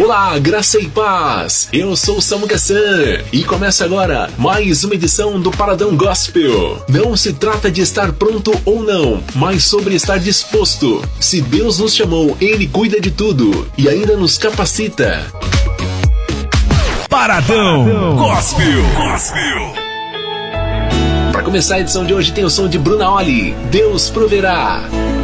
Olá, graça e paz! Eu sou o Samu Gassan e começa agora mais uma edição do Paradão Gospel. Não se trata de estar pronto ou não, mas sobre estar disposto. Se Deus nos chamou, Ele cuida de tudo e ainda nos capacita. Paradão Gospel. Para começar a edição de hoje tem o som de Bruna Oli, Deus proverá.